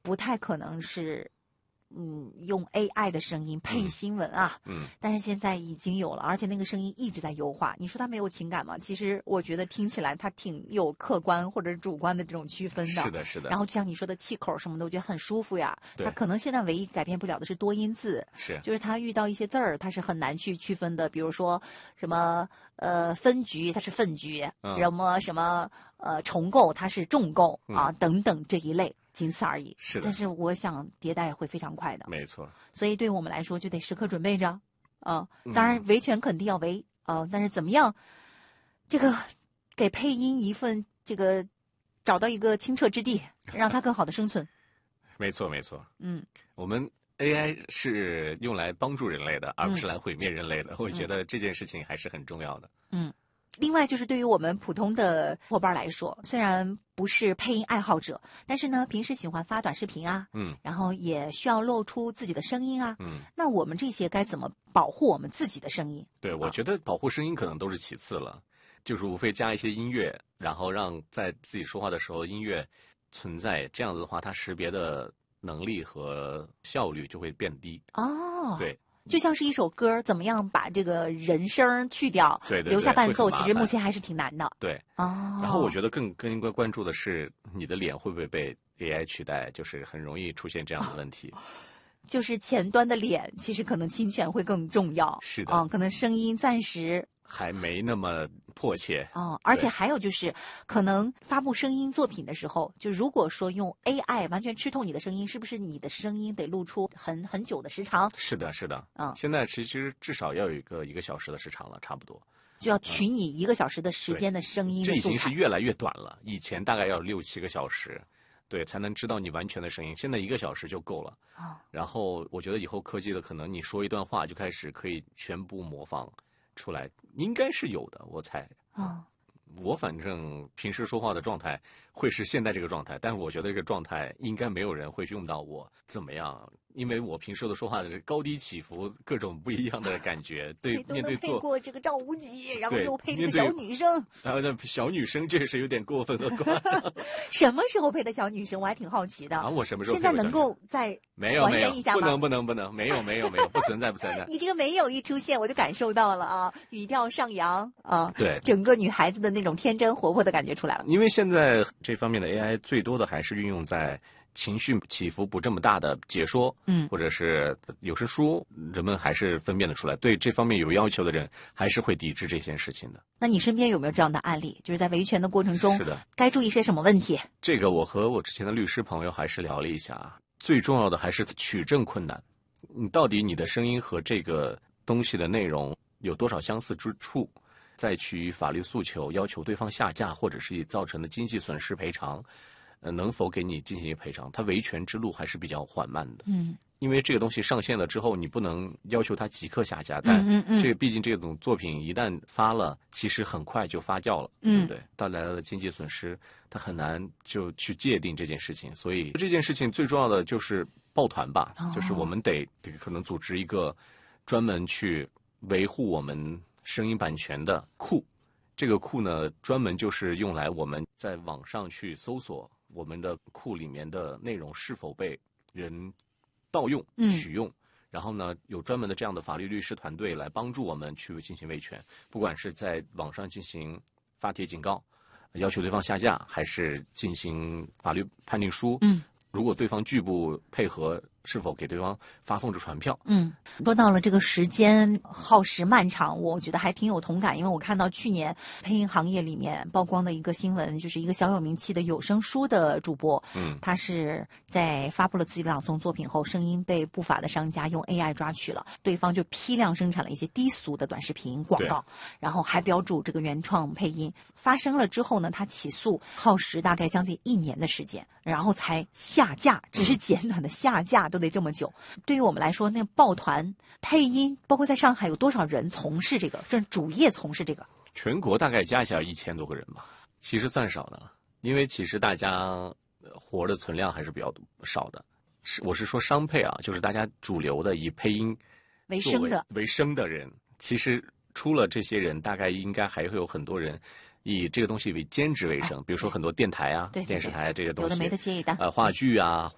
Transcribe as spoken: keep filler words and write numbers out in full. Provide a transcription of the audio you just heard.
不太可能是。嗯，用 A I 的声音配新闻啊， 嗯， 但是现在已经有了，而且那个声音一直在优化。你说它没有情感吗？其实我觉得听起来它挺有客观或者主观的这种区分的。 是的，是的。 然后就像你说的气口什么的，我觉得很舒服呀。它可能现在唯一改变不了的是多音字， 是， 就是它遇到一些字儿，它是很难去区分的。比如说什么呃分局，它是分局； 嗯、 什么什么呃重构，它是重构、嗯、啊等等这一类。仅此而已， 是的。 但是我想迭代会非常快的， 没错。 所以对我们来说就得时刻准备着，啊、呃，当然维权肯定要维啊、呃，但是怎么样，这个给配音一份这个找到一个清澈之地，让它更好的生存。 没错，没错。 嗯， 我们 A I 是用来帮助人类的，而不是来毁灭人类的。嗯、我觉得这件事情还是很重要的。 嗯。另外就是对于我们普通的伙伴来说，虽然不是配音爱好者，但是呢，平时喜欢发短视频啊， 嗯， 然后也需要露出自己的声音啊， 嗯， 那我们这些该怎么保护我们自己的声音？ 对，我觉得保护声音可能都是其次了，就是无非加一些音乐，然后让在自己说话的时候音乐存在，这样子的话，它识别的能力和效率就会变低。 哦， 对。 就像是一首歌，怎么样把这个人声去掉， 对对对， 留下伴奏，其实目前还是挺难的。 对， 哦。 然后我觉得更更应该关注的是你的脸会不会被 A I 取代，就是很容易出现这样的问题。 哦、就是前端的脸，其实可能侵权会更重要。 是的， 嗯，可能声音暂时还没那么迫切。 哦，而且还有就是，可能发布声音作品的时候，就如果说用 A I 完全吃透你的声音，是不是你的声音得录出很很久的时长？ 是的，是的。 嗯， 现在其实至少要有一个一个小时的时长了，差不多。 就要取你一个小时的时间的声音的素材、 嗯、这已经是越来越短了。以前大概要六七个小时，对，才能知道你完全的声音。现在一个小时就够了。 哦、 然后我觉得以后科技的可能，你说一段话就开始可以全部模仿出来，应该是有的，我猜。 哦， 我反正平时说话的状态会是现在这个状态，但我觉得这个状态应该没有人会用到我怎么样，因为我平时的说话的高低起伏，各种不一样的感觉。对，面对做配过这个赵无极，然后又配这个小女生， 然后那小女生确实有点过分和夸张。 什么时候配的小女生？我还挺好奇的。 啊，我什么时候配现在能够再没有还原一下吗？ 不能不能不能，没有没有没有，不存在不存在。 你这个没有一出现，我就感受到了啊，语调上扬啊， 对， 整个女孩子的那种天真活泼的感觉出来了。 因为现在这方面的 A I 最多的还是运用在情绪起伏不这么大的解说， 嗯， 或者是有声书，人们还是分辨得出来。对这方面有要求的人，还是会抵制这件事情的。 那你身边有没有这样的案例？就是在维权的过程中， 是的， 该注意些什么问题？ 这个我和我之前的律师朋友还是聊了一下，最重要的还是取证困难。你到底你的声音和这个东西的内容有多少相似之处？再去法律诉求，要求对方下架，或者是以造成的经济损失赔偿，呃，能否给你进行赔偿？它维权之路还是比较缓慢的。 嗯， 因为这个东西上线了之后，你不能要求它即刻下架，但这个毕竟这种作品一旦发了，其实很快就发酵了， 嗯、 对不对？带来了经济损失，它很难就去界定这件事情。所以这件事情最重要的就是抱团吧， 哦、 就是我们得可能组织一个专门去维护我们声音版权的库，这个库呢，专门就是用来我们在网上去搜索我们的库里面的内容是否被人盗用、取用， 嗯、 然后呢，有专门的这样的法律律师团队来帮助我们去进行维权，不管是在网上进行发帖警告，要求对方下架，还是进行法律判定书， 嗯， 如果对方拒不配合，是否给对方发放出传票？ 嗯，说到了这个时间耗时漫长，我觉得还挺有同感，因为我看到去年配音行业里面曝光的一个新闻，就是一个小有名气的有声书的主播， 嗯， 他是在发布了自己的朗诵作品后，声音被不法的商家用 A I 抓取了，对方就批量生产了一些低俗的短视频广告，然后还标注这个原创配音。发生了之后呢，他起诉耗时大概将近一年的时间，然后才下架，只是简短的下架。都得这么久，对于我们来说，那抱团配音，包括在上海有多少人从事这个，这主业从事这个？ 全国大概加起来一千多个人吧，其实算少的了，因为其实大家活的存量还是比较少的。是，我是说商配啊，就是大家主流的以配音为生的为生的人，其实除了这些人，大概应该还会有很多人以这个东西为兼职为生， 啊、 比如说很多电台啊、 对对对电视台这些东西， 有的没的接一单， 呃，话剧啊。